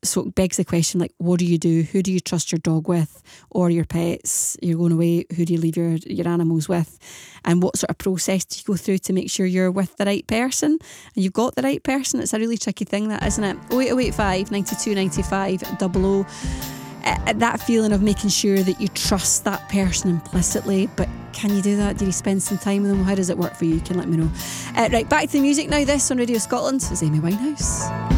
So it begs the question, like, what do you do? Who do you trust your dog with, or your pets? You're going away, who do you leave your animals with? And what sort of process do you go through to make sure you're with the right person? And you've got the right person. It's a really tricky thing, that, isn't it? 08085 92 95 00. That feeling of making sure that you trust that person implicitly, but can you do that? Do you spend some time with them? How does it work for you? You can let me know. Right, back to the music now. This on Radio Scotland is Amy Winehouse.